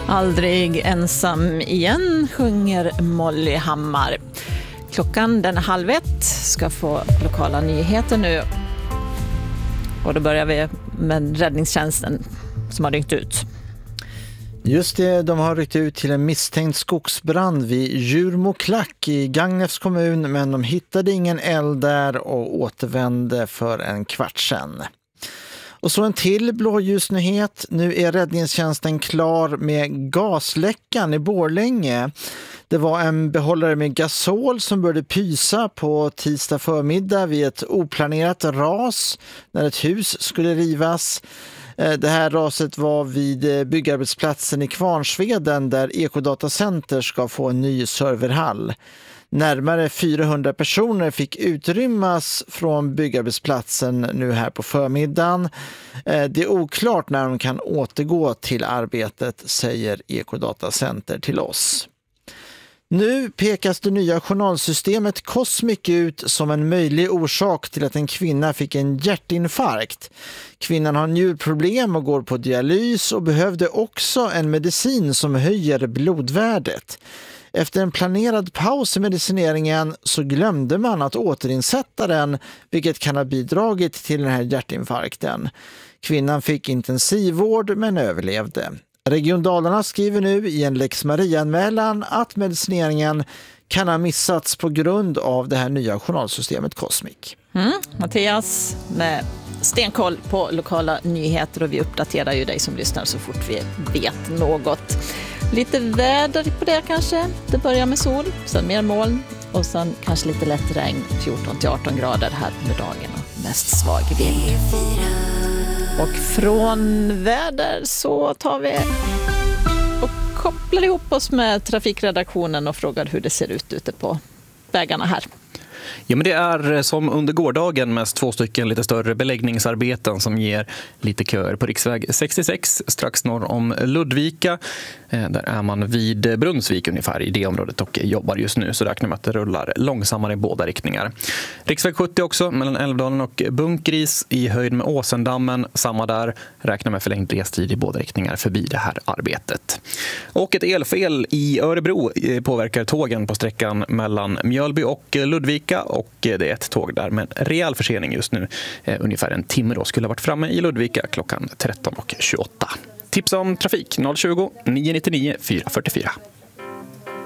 Aldrig ensam igen, sjunger Molly Hammar. Klockan den är 12:30, ska få lokala nyheter nu. Och då börjar vi med räddningstjänsten som har ryckt ut. Just det, de har ryckt ut till en misstänkt skogsbrand vid Djurmoklack i Gagnefs kommun, men de hittade ingen eld där och återvände för en kvart sedan. Och så en till blåljusnyhet. Nu är räddningstjänsten klar med gasläckan i Borlänge. Det var en behållare med gasol som började pysa på tisdag förmiddag vid ett oplanerat ras när ett hus skulle rivas. Det här raset var vid byggarbetsplatsen i Kvarnsveden där Ekodatacenter ska få en ny serverhall. Närmare 400 personer fick utrymmas från byggarbetsplatsen nu här på förmiddagen. Det är oklart när de kan återgå till arbetet, säger Ekodatacenter till oss. Nu pekas det nya journalsystemet Cosmic ut som en möjlig orsak till att en kvinna fick en hjärtinfarkt. Kvinnan har njurproblem och går på dialys och behövde också en medicin som höjer blodvärdet. Efter en planerad paus i medicineringen så glömde man att återinsätta den, vilket kan ha bidragit till den här hjärtinfarkten. Kvinnan fick intensivvård men överlevde. Region Dalarna skriver nu i en Lex Maria-anmälan att medicineringen kan ha missats på grund av det här nya journalsystemet Cosmic. Mattias med stenkoll på lokala nyheter, och vi uppdaterar ju dig som lyssnar så fort vi vet något. Lite väder på det kanske. Det börjar med sol, sen mer moln och sen kanske lite lätt regn, 14-18 grader här under dagen och mest svag vind. Och från väder så tar vi och kopplar ihop oss med trafikredaktionen och frågar hur det ser ut ute på vägarna här. Ja, men det är som under gårdagen mest 2 stycken lite större beläggningsarbeten som ger lite köer på riksväg 66 strax norr om Ludvika. Där är man vid Brunnsvik ungefär i det området och jobbar just nu, så räknar man att det rullar långsammare i båda riktningar. Riksväg 70 också mellan Älvdalen och Bunkris i höjd med Åsendammen, samma där, räknar med förlängd restid i båda riktningar förbi det här arbetet. Och ett elfel i Örebro påverkar tågen på sträckan mellan Mjölby och Ludvika, och det är ett tåg där med rejäl försening just nu. Ungefär en timme då skulle ha varit framme i Ludvika klockan 13:28. Tips om trafik 020 999 444.